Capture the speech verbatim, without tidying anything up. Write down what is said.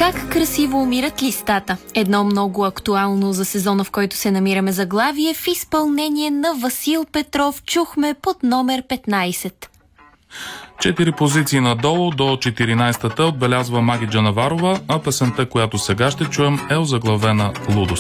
Как красиво умират листата? Едно много актуално за сезона, в който се намираме заглавие, в изпълнение на Васил Петров чухме под номер петнайсет. Четири позиции надолу до четиринайсетата отбелязва Маги Джанаварова, а песента, която сега ще чуем, е озаглавена "Лудост".